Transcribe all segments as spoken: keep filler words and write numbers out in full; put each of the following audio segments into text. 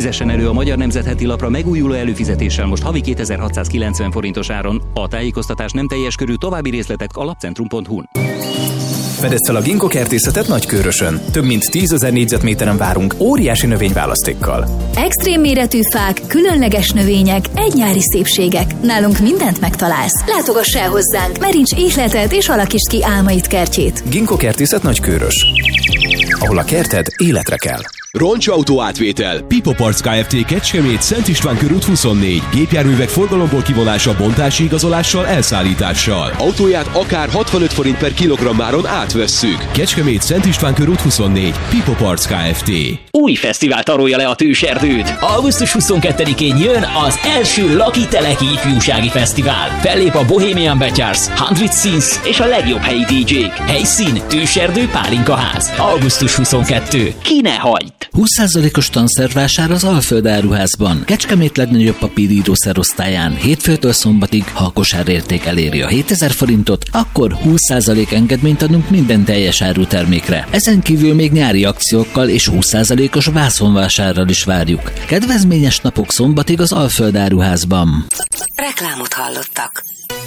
Zessen elő a Magyar Nemzet heti lapra megújuló előfizetéssel most havi kétezer-hatszázkilencven forintos áron. A tájékoztatás nem teljes körű, további részletek a lapcentrum pont hu-n. Fedezd fel a Ginkgo kertészetet Nagykőrösön. Több mint tízezer négyzetméteren várunk óriási növényválasztékkal. Extrém méretű fák, különleges növények, egy nyári szépségek. Nálunk mindent megtalálsz. Látogass el hozzánk, meríts ihletet és alakítsd ki álmaid kertjét. Ginkgo kertészet Nagykőrös, ahol a kerted életre kell. Roncsautó átvétel. Pipo Parts Kft. Kecskemét, Szent István körút huszonnégy. Gépjárművek forgalomból kivonása, bontási igazolással, elszállítással. Autóját akár hatvanöt forint per kilogrammáron átvesszük. Kecskemét, Szent István körút huszonnégy. Pipo Parts Kft. Új fesztivál tarolja le a Tőserdőt. augusztus huszonkettedikén jön az első Laki Teleki ifjúsági fesztivál. Fellép a Bohemian Betyars, Hundred Scenes és a legjobb helyi dé jék. Helyszín Tőserdő Pálinkaház. augusztus huszonkettedike. Ki ne hagyd! húsz százalékos tanszervásár az Alföld áruházban. Kecskemét legnagyobb papírírószerosztályán hétfőtől szombatig, ha a kosárérték eléri a hétezer forintot, akkor húsz százalék engedményt adunk minden teljes árutermékre. Ezen kívül még nyári akciókkal és húsz százalékos vászonvásárral is várjuk. Kedvezményes napok szombatig az Alföld áruházban. Reklámot hallottak.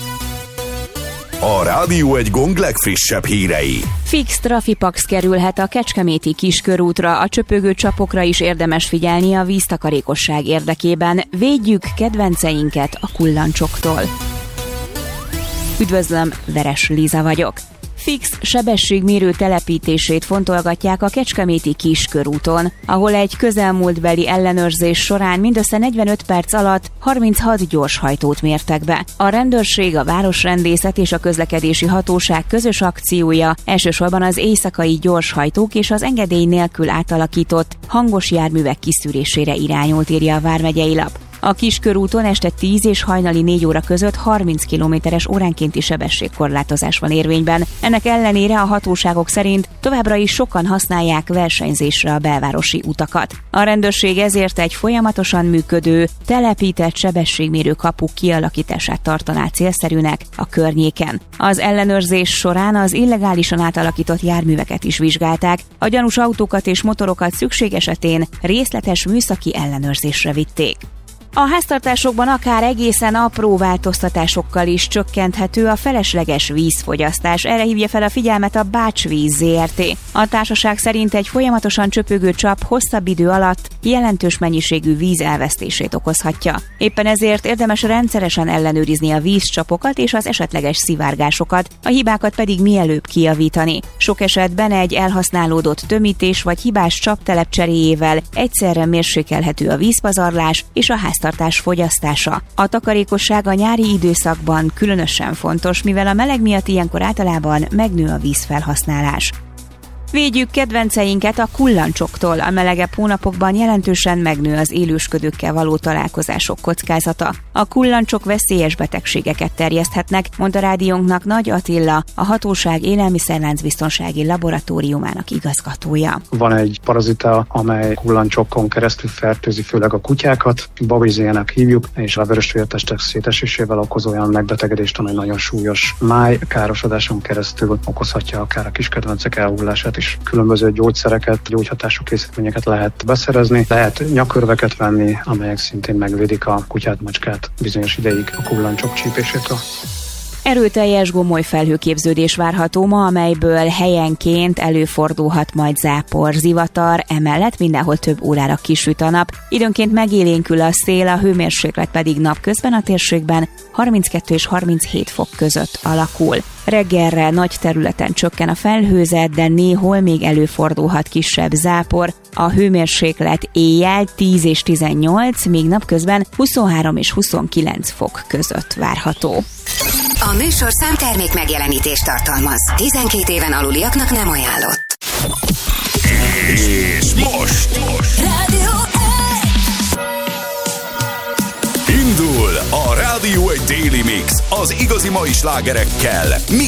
A Rádió egy Gong legfrissebb hírei. Fix trafipax kerülhet a kecskeméti kiskörútra, a csöpögő csapokra is érdemes figyelni a víztakarékosság érdekében. Védjük kedvenceinket a kullancsoktól. Üdvözlöm, Veres Liza vagyok. Fix sebességmérő telepítését fontolgatják a kecskeméti kiskörúton, ahol egy közelmúltbeli ellenőrzés során mindössze negyvenöt perc alatt harminchat gyorshajtót mértek be. A rendőrség, a városrendészet és a közlekedési hatóság közös akciója elsősorban az éjszakai gyorshajtók és az engedély nélkül átalakított hangos járművek kiszűrésére irányult, írja a vármegyei lap. A kiskörúton este tíz és hajnali négy óra között harminc kilométeres óránkénti sebességkorlátozás van érvényben. Ennek ellenére a hatóságok szerint továbbra is sokan használják versenyzésre a belvárosi utakat. A rendőrség ezért egy folyamatosan működő, telepített sebességmérő kapu kialakítását tartaná célszerűnek a környéken. Az ellenőrzés során az illegálisan átalakított járműveket is vizsgálták, a gyanús autókat és motorokat szükség esetén részletes műszaki ellenőrzésre vitték. A háztartásokban akár egészen apró változtatásokkal is csökkenthető a felesleges vízfogyasztás. Erre hívja fel a figyelmet a Bácsvíz zé er té. A társaság szerint egy folyamatosan csöpögő csap hosszabb idő alatt jelentős mennyiségű víz elvesztését okozhatja. Éppen ezért érdemes rendszeresen ellenőrizni a vízcsapokat és az esetleges szivárgásokat, a hibákat pedig mielőbb kijavítani. Sok esetben egy elhasználódott tömítés vagy hibás csaptelep cseréjével egyszerre mérsékelhető a vízpazarlás és a háztartás fogyasztása. A takarékosság a nyári időszakban különösen fontos, mivel a meleg miatt ilyenkor általában megnő a vízfelhasználás. Védjük kedvenceinket a kullancsoktól. A melegebb hónapokban jelentősen megnő az élősködőkkel való találkozások kockázata. A kullancsok veszélyes betegségeket terjeszthetnek, mondta rádiónknak Nagy Attila, a hatóság élelmiszerláncbiztonsági laboratóriumának igazgatója. Van egy parazita, amely kullancsokon keresztül fertőzi főleg a kutyákat, babizének hívjuk, és a vörösvértestek szétesésével okoz olyan megbetegedést, amely nagyon súlyos májkárosodáson keresztül okozhatja akár a kiskedvencek elhullását. És különböző gyógyszereket, gyógyhatású készítményeket lehet beszerezni. Lehet nyakörveket venni, amelyek szintén megvédik a kutyát, macskát bizonyos ideig a kullancsok csípésétől. Erőteljes gomoly felhőképződés várható ma, amelyből helyenként előfordulhat majd zápor, zivatar, emellett mindenhol több órára kisüt a nap. Időnként megélénkül a szél, a hőmérséklet pedig napközben a térségben harminckettő és harminchét fok között alakul. Reggelre nagy területen csökken a felhőzet, de néhol még előfordulhat kisebb zápor. A hőmérséklet éjjel tíz és tizennyolc, míg napközben huszonhárom és huszonkilenc fok között várható. A műsorszám termék megjelenítést tartalmaz. tizenkét éven aluliaknak nem ajánlott. És most Rádió indul a Rádió egy Daily Mix az igazi mai slágerekkel,